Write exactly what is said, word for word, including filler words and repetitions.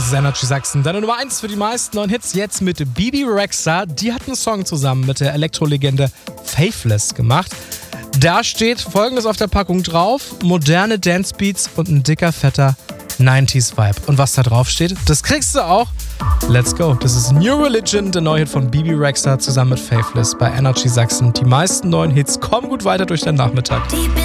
ist Energy Sachsen. Deine Nummer eins für die meisten neuen Hits jetzt mit Bebe Rexha. Die hat einen Song zusammen mit der Elektrolegende Faithless gemacht. Da steht Folgendes auf der Packung drauf: moderne Dancebeats und ein dicker, fetter neunziger Vibe. Und was da drauf steht, das kriegst du auch. Let's go. Das ist New Religion, der neue Hit von Bebe Rexha zusammen mit Faithless bei Energy Sachsen. Die meisten neuen Hits kommen gut weiter durch den Nachmittag.